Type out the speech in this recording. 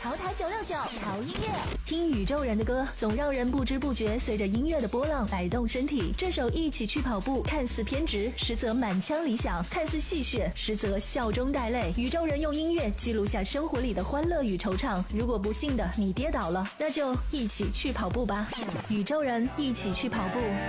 潮台969潮音乐， 听宇宙人的歌，总让人不知不觉随着音乐的波浪摆动身体。这首《一起去跑步》看似偏执，实则满腔理想；看似戏谑，实则笑中带泪。宇宙人用音乐记录下生活里的欢乐与惆怅。如果不幸的你跌倒了，那就一起去跑步吧。宇宙人一起去跑步。